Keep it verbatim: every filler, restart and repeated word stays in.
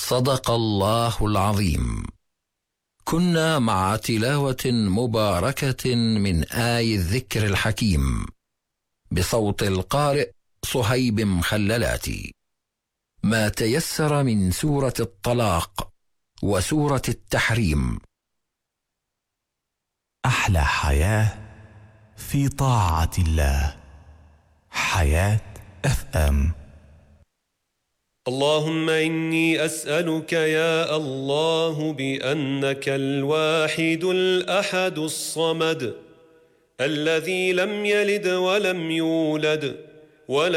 صدق الله العظيم. كنا مع تلاوة مباركة من آي الذكر الحكيم بصوت القارئ صهيب مخللاتي، ما تيسر من سورة الطلاق وسورة التحريم. أحلى حياة في طاعة الله. حياة اف ام. اللهم إني أسألك يا الله بأنك الواحد الأحد الصمد الذي لم يلد ولم يولد ولم